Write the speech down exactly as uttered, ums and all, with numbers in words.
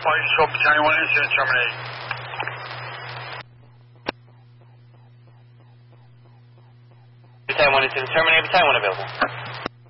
Flight control, Battalion one, incident terminated. Battalion one, incident terminated. Battalion one available.